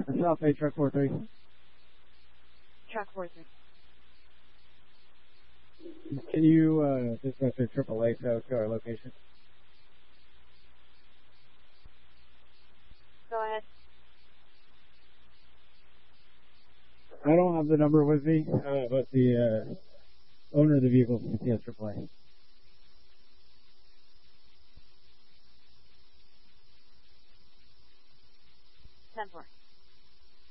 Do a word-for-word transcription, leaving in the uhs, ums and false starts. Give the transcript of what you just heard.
South Bay Truck four three. Truck four three. Can you uh, dispatch a triple A to, to our location? Go ahead. I don't have the number with me, uh, but the uh, owner of the vehicle is C S triple A. ten four.